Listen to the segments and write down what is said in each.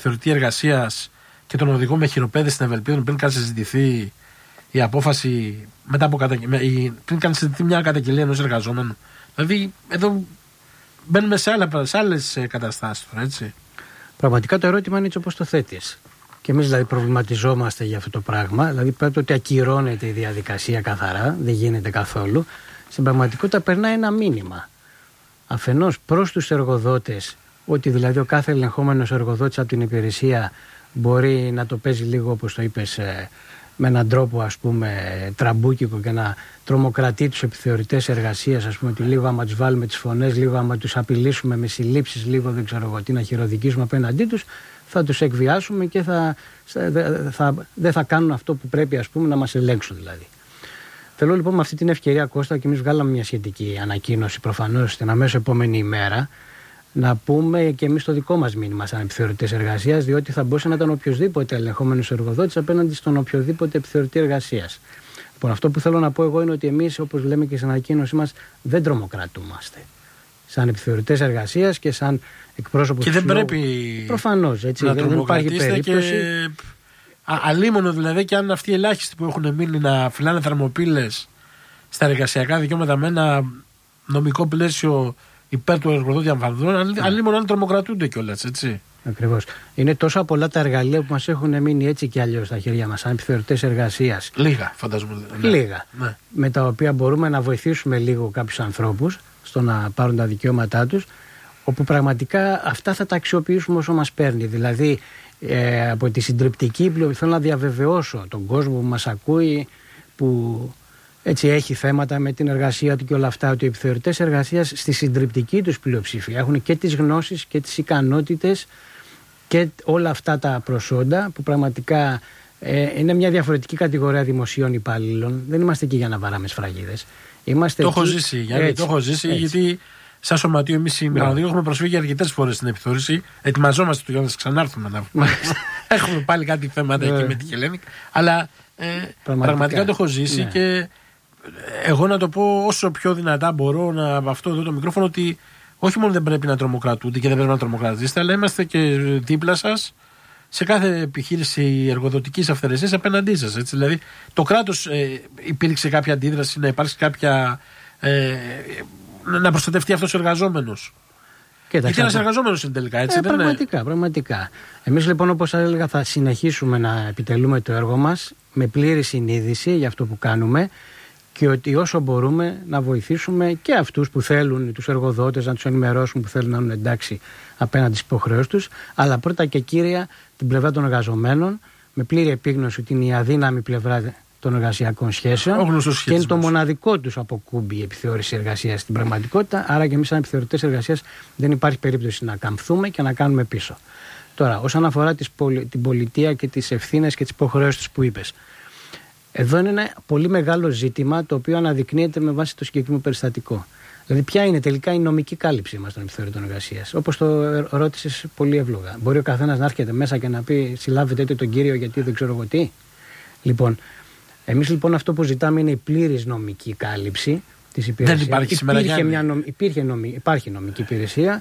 επιθεωρητή εργασίας και τον οδηγό με χειροπέδες στην Ευελπίδων πριν καν συζητηθεί η απόφαση, πριν καν συζητηθεί μια καταγγελία ενός εργαζόμενου. Δηλαδή, εδώ μπαίνουμε σε άλλες καταστάσεις τώρα, έτσι. Πραγματικά το ερώτημα είναι έτσι όπως το θέτεις. Και εμείς δηλαδή προβληματιζόμαστε για αυτό το πράγμα. Δηλαδή, πρέπει ότι ακυρώνεται η διαδικασία καθαρά, δεν γίνεται καθόλου. Στην πραγματικότητα περνάει ένα μήνυμα. Αφενός προς τους εργοδότες, ότι δηλαδή ο κάθε ελεγχόμενος εργοδότης από την υπηρεσία μπορεί να το παίζει λίγο, όπως το είπες, με έναν τρόπο ας πούμε τραμπούκικο και να τρομοκρατεί τους επιθεωρητές εργασίας, ας πούμε, ότι λίγο άμα τους βάλουμε τις φωνές, λίγο άμα τους απειλήσουμε με συλλήψεις, λίγο δεν ξέρω εγώ τι να χειροδικήσουμε απέναντί τους, θα τους εκβιάσουμε και δεν θα κάνουν αυτό που πρέπει, ας πούμε, να μας ελέγξουν δηλαδή. Θέλω λοιπόν με αυτή την ευκαιρία, Κώστα, και εμείς βγάλαμε μια σχετική ανακοίνωση προφανώς την αμέσως επόμενη ημέρα, να πούμε και εμείς το δικό μας μήνυμα σαν επιθεωρητές εργασίας, διότι θα μπορούσε να ήταν οποιοδήποτε ελεγχόμενος εργοδότης απέναντι στον οποιοδήποτε επιθεωρητή εργασίας. Λοιπόν, αυτό που θέλω να πω εγώ είναι ότι εμείς, όπως λέμε και στην ανακοίνωσή μας, δεν τρομοκρατούμαστε. Σαν επιθεωρητές εργασίας και σαν εκπρόσωπος και του δεν πρέπει προφανώς, έτσι, δεν υπάρχει περίπτωση. Και... αλίμονο δηλαδή, και αν αυτοί οι ελάχιστοι που έχουν μείνει να φυλάνε θερμοπύλες στα εργασιακά δικαιώματα με ένα νομικό πλαίσιο υπέρ του εργοδότη αμφανδρών, αλίμονο αν τρομοκρατούνται κιόλας, έτσι. Ακριβώς. Είναι τόσα πολλά τα εργαλεία που μας έχουν μείνει έτσι κι αλλιώς στα χέρια μας, σαν επιθεωρητές εργασίας. Λίγα, φαντάζομαι. Λίγα. Ναι. Με τα οποία μπορούμε να βοηθήσουμε λίγο κάποιους ανθρώπους στο να πάρουν τα δικαιώματά τους, όπου πραγματικά αυτά θα τα αξιοποιήσουμε όσο μας παίρνει. Δηλαδή, από τη συντριπτική πλειοψηφία, θέλω να διαβεβαιώσω τον κόσμο που μας ακούει, που έτσι έχει θέματα με την εργασία του και όλα αυτά, ότι οι επιθεωρητές εργασίας στη συντριπτική τους πλειοψηφία έχουν και τις γνώσεις και τις ικανότητες και όλα αυτά τα προσόντα που πραγματικά είναι μια διαφορετική κατηγορία δημοσίων υπαλλήλων. Δεν είμαστε εκεί για να βαράμε σφραγίδες. Το έχω ζήσει, Γιάννη, το έχω ζήσει, γιατί σαν σωματείο εμείς οι Μηχανοδηγοί έχουμε προσφύγει αρκετές φορές στην επιθεώρηση. Ετοιμαζόμαστε το για να ξανάρθουμε να πούμε. Έχουμε πάλι κάτι θέματα εκεί με τη Χελένη. Αλλά πραγματικά το έχω ζήσει και εγώ να το πω όσο πιο δυνατά μπορώ από αυτό εδώ το μικρόφωνο, ότι όχι μόνο δεν πρέπει να τρομοκρατούνται και δεν πρέπει να τρομοκρατήσετε, αλλά είμαστε και δίπλα σας σε κάθε επιχείρηση εργοδοτικής αυθαιρεσίας απέναντί σας. Έτσι. Δηλαδή, το κράτος υπήρξε κάποια αντίδραση, να υπάρξει κάποια. Να προστατευτεί αυτός ο εργαζόμενος. Γιατί ένας εργαζόμενος είναι τελικά, έτσι. Πραγματικά. Εμείς λοιπόν, όπως έλεγα, θα συνεχίσουμε να επιτελούμε το έργο μας με πλήρη συνείδηση για αυτό που κάνουμε. Και ότι όσο μπορούμε να βοηθήσουμε και αυτούς που θέλουν, τους εργοδότες, να τους ενημερώσουν, που θέλουν να είναι εντάξει απέναντι στις υποχρεώσεις τους, αλλά πρώτα και κύρια την πλευρά των εργαζομένων, με πλήρη επίγνωση ότι είναι η αδύναμη πλευρά των εργασιακών σχέσεων και είναι το μοναδικό τους αποκούμπι η επιθεώρηση εργασίας στην πραγματικότητα. Άρα και εμείς, σαν επιθεωρητές εργασίας, δεν υπάρχει περίπτωση να καμφθούμε και να κάνουμε πίσω. Τώρα, όσον αφορά την πολιτεία και τις ευθύνες και τις υποχρεώσεις τους που είπες. Εδώ είναι ένα πολύ μεγάλο ζήτημα, το οποίο αναδεικνύεται με βάση το συγκεκριμένο περιστατικό. Δηλαδή, ποια είναι τελικά η νομική κάλυψή μας των επιθεωρητών εργασίας. Όπως το ρώτησες πολύ εύλογα. Μπορεί ο καθένας να έρχεται μέσα και να πει: συλλάβετε τον κύριο, γιατί δεν ξέρω εγώ τι. Λοιπόν, εμείς λοιπόν αυτό που ζητάμε είναι η πλήρης νομική κάλυψη της υπηρεσίας. Δεν υπάρχει σήμερα. Υπάρχει νομική υπηρεσία.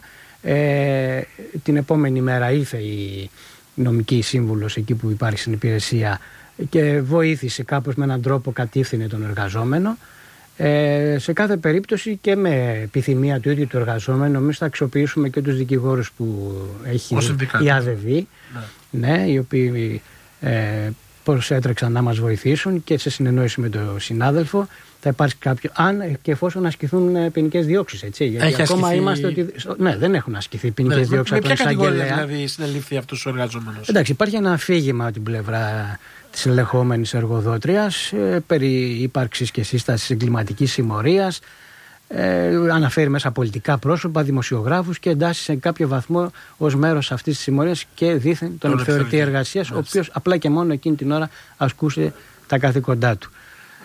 Την επόμενη μέρα ήρθε η νομική σύμβουλος εκεί που υπάρχει στην υπηρεσία και βοήθησε κάπως με έναν τρόπο, κατήφθηνε τον εργαζόμενο. Σε κάθε περίπτωση και με επιθυμία του ίδιου του εργαζόμενου, εμείς θα αξιοποιήσουμε και τους δικηγόρους που έχει η ΑΔΒ, ναι, οι οποίοι προσέτρεξαν να μας βοηθήσουν, και σε συνεννόηση με τον συνάδελφο θα υπάρξει κάποιο, αν και εφόσον ασκηθούν ποινικές διώξεις, έτσι. Γιατί ακόμα είμαστε ότι. Ναι, δεν έχουν ασκηθεί ποινικές διώξεις από τον εισαγγελέα. Με ποια κατηγορία δηλαδή συνελήφθη αυτός ο εργαζόμενος? Εντάξει, υπάρχει ένα αφήγημα από την πλευρά της ελεγχόμενης εργοδότριας περί ύπαρξης και σύστασης εγκληματικής συμμορίας. Αναφέρει μέσα πολιτικά πρόσωπα, δημοσιογράφους και εντάσσει σε κάποιο βαθμό ως μέρος αυτής της συμμορίας και δήθεν τον επιθεωρητή εργασίας, ο οποίος απλά και μόνο εκείνη την ώρα ασκούσε τα καθήκοντά του.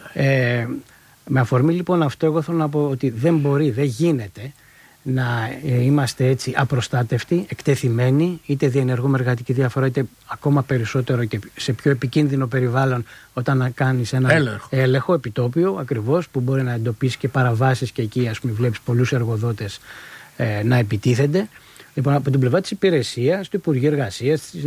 Με αφορμή λοιπόν αυτό, εγώ θέλω να πω ότι δεν γίνεται να είμαστε έτσι απροστάτευτοι, εκτεθειμένοι, είτε διενεργούμε εργατική διαφορά, είτε ακόμα περισσότερο και σε πιο επικίνδυνο περιβάλλον, όταν να κάνεις ένα έλεγχο επιτόπιο ακριβώς, που μπορεί να εντοπίσει και παραβάσεις, και εκεί ας πούμε βλέπεις πολλούς εργοδότες να επιτίθενται. Λοιπόν, από την πλευρά της υπηρεσίας, του Υπουργείου Εργασίας,